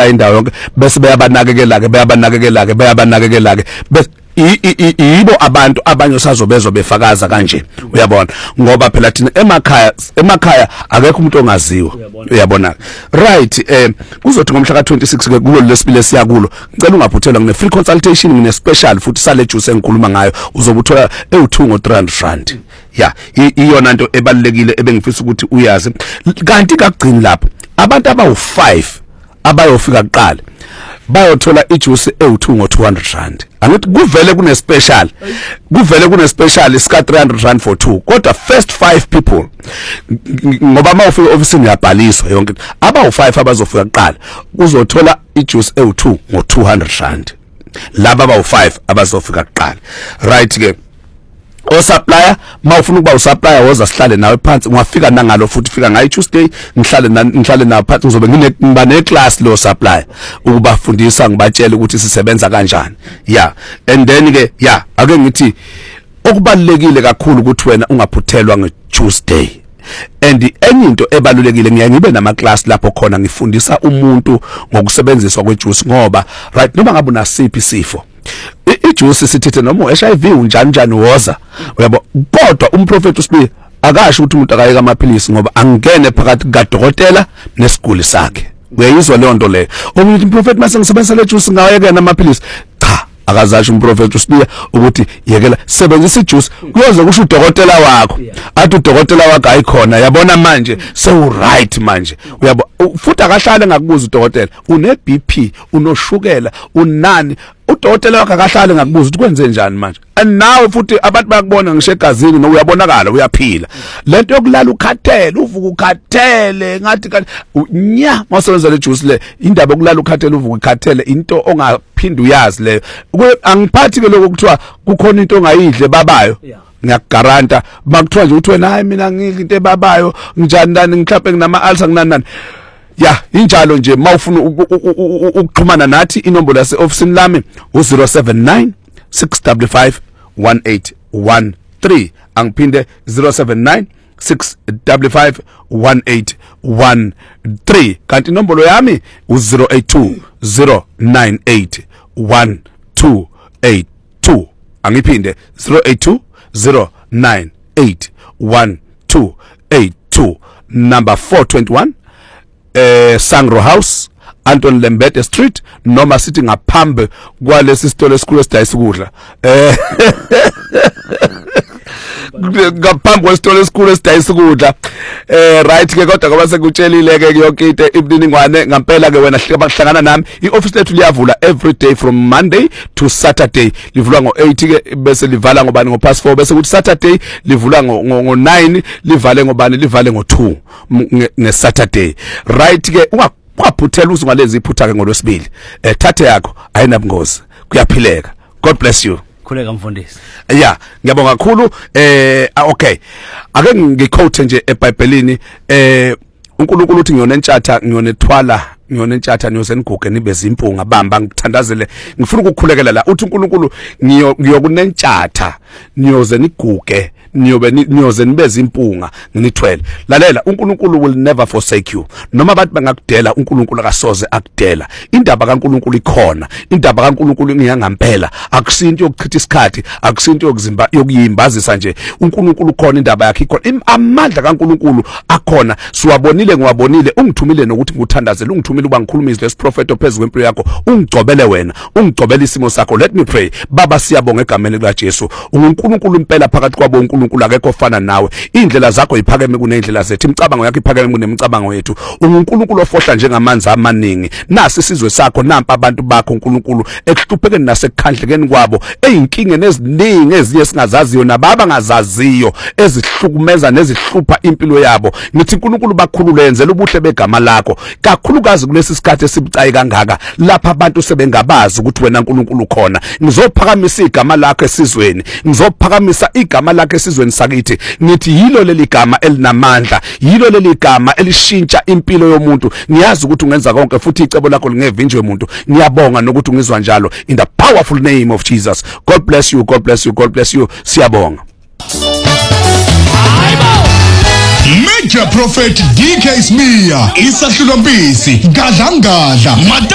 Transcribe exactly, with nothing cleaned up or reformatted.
besupply indawo yonke bese beyabanakekela ke beyabanakekela ke beyabanakekela ke bese yibo abantu abanye osazobezwa befakaza kanje uyabona ngoba phela thina emakhaya emakhaya akekho umuntu ongaziwa uyabona right eh kuzothi ngomhla ka twenty-six ke kulo lesibili siyakulo ngicela ungaphuthelwa ngine free consultation ngine special futhi sale juice engikhuluma ngayo uzobuthola ewu-two ngo three hundred rand ya iyona into ebalekile ebengifisa ukuthi uyazi kanti kakugcini lapho abantu abawu five abayofika kuqala bayothola ijuice ewu-two ngo two hundred rand angithi kuvele kune special kuvele kune special iska three hundred rand for two kodwa first five people ngoba mawufika office yabhaliswa yonke abawu five abazofika kuqala uzothola ijuice ewu-two ngo two hundred rand laba abawu five abazofika kuqala right ke o supplier mawufuna ukuba usupplier woza sihlale nawe phansi ngwafika nangalo futhi fika ngayi Tuesday ngihlale ngihlale nawe phansi ngizobe ngiba ne class lo supplier ukubafundisa ngibatshela ukuthi sisebenza kanjani yeah and then ke yeah ake ngithi okubalekile kakhulu ukuthi wena ungaphuthelwa nge Tuesday and enye into ebalulekile ngiya ngibe nama class lapho khona ngifundisa umuntu ngokusebenziswa kwejuice ngoba right noma ngabe unasiphi sifo ijuice sithethe noma H I V unjani njani woza uyabo kodwa umprofeti usibi akasho ukuthi umuntu akayeka amaphilisi ngoba angene phakathi kadokotela nesiguli sakhe uyayizwa leyo nto leyo umuntu umprofeti mase ngisebenzisa le juice ngayeka namaphilisi cha akazasho umprofeti usibiya ukuthi yekela sebenzisa ijuice kuyoze kusho udokotela wakho athi udokotela wakho ayikhona yabona manje sewu right manje uyabo futhi akahlale ngakubuza udokotela une B P unoshukela unani udokotela wakho akahlale ngakubuza ukuthi kwenze njani manje and now futhi abantu bayakubona ngisho egazini no uyabonakala uyaphila lento yokulala ukhathele uvuka ukhathele ngathi nya masebenza le juice le indaba yokulala ukhathele uvuka ukhathele into ongaphinda uyazi leyo angiphathi ke lokho kuthiwa kukhona into ongayidle babayo ngiyagaranta bakuthiwa nje uthi wena hayi mina ngidla into ebabayo njani ndani mhlawumbe nginama ulcer nginanani ya injalo nje mawufuna ukuxhumana nathi inombolo yase office lami u zero seven nine six five five one eight one three angiphinde zero seven nine six five five one eight one three kanti inombolo yami u zero eight two zero nine eight one two eight two angiphinde zero eight two zero nine eight one two eight two number four twenty-one eh Sangro House Anton Lembete Street noma sithi ngaphambi kwalesi sitolo esikhulu esidayisa ukudla eh ngaphambi kwesitolo esikhulu esidayisa ukudla eh right ke kodwa ngoba sekutshelile ke yonke into ibiningwane ngempela ke wena hlika bahlangana nami ioffice lethu liyavula every day from Monday to Saturday livulwa ngo eight ke bese livala ngobani ngo past four bese kuthi Saturday livula ngo nine livale ngobani livale ngo two nge Saturday right ke ungaphuthela usungalezi iphutha ke ngolwesibili eh thathe yakho ayinabungozi kuyaphileka God bless you khuleka mfundisi yeah ngiyabonga kakhulu eh okay ake ngiquote nje eBhayibhelini eh uNkulunkulu uthi ngiyona entshatha ngiyona ethwala ngiyona entshatha niyoze niguge nibe zimpunga bamba ngithandazele ngifuna ukukhulekela la uthi uNkulunkulu ngiyokunentshatha niyoze niguge niyobe niyoze nibe zimpunga nginithwele lalela uNkulunkulu will never forsake you noma abantu bangakudela uNkulunkulu akasoze akudela indaba kaNkulunkulu ikhona indaba kaNkulunkulu ngiyangampela akusinto yokuchitha isikhathi akusinto yokuzimba yokuyimbazisa nje uNkulunkulu khona indaba yakhe ikhona amandla kaNkulunkulu akhona siwabonile ngiwabonile ungithumile nokuthi nguthandazele ungithumile uba ngikhulumise lesi prophet ophezulu kwempilo yakho ungigcobele wena ungigcobele isimo sakho let me pray baba siyabonga egameni likaJesu uNkulunkulu impela phakathi kwabo uNkulunkulu akekho ofana nawe indlela zakho iphakeme kunendlela zethu imicabango yakho iphakeme kunemicabango yethu uNkulunkulu ofohla njengamanzi amaningi nasi isizwe sakho nampa abantu bakho uNkulunkulu ekuhluphekeni nasekukhandlekeni kwabo eyinkingeni eziningi eziye singazaziyo nababa ngazaziyo ezihlukumeza nezihlupha impilo yabo ngithi uNkulunkulu bakhulule yenzela ubuhle begama lakho kakhulukazi kulesi sikhathi esibucayi kangaka lapha abantu sebengabazi ukuthi wena uNkulunkulu khona ngizophakamisa igama lakho esizweni ngizophakamisa igama lakho esizweni sakithi ngithi yilo leli gama elinamandla yilo leli gama elishintsha impilo yomuntu ngiyazi ukuthi ungenza konke futhi icebo lakho lingevinjwe umuntu ngiyabonga nokuthi ungizwa njalo in the powerful name of Jesus God bless you God bless you God bless you siyabonga Major Prophet D K Smear isahlulo mpisi gadla ngadla